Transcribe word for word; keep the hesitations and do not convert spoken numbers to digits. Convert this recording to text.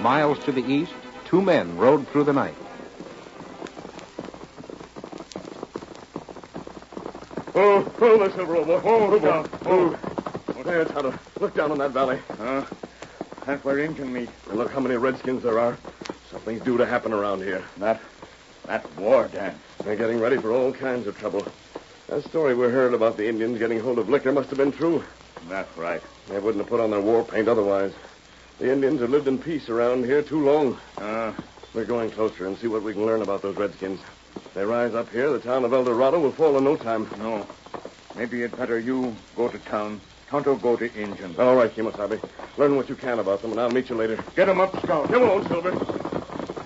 miles to the east, two men rode through the night. Oh, oh, there, Silver, boy. Oh, look down. Oh. oh. There, Tonto. Look down on that valley. Uh, that's where Injun meet. And look how many redskins there are. Something's due to happen around here. That, that war dance. They're getting ready for all kinds of trouble. That story we heard about the Indians getting hold of liquor must have been true. That's right. They wouldn't have put on their war paint otherwise. The Indians have lived in peace around here too long. Uh, We're going closer and see what we can learn about those redskins. If they rise up here, the town of El Dorado will fall in no time. no. Maybe it's better you go to town. Tonto go to Injun. All right, Kimosabe. Learn what you can about them, and I'll meet you later. Get 'em up, Scout. Come on, Silver.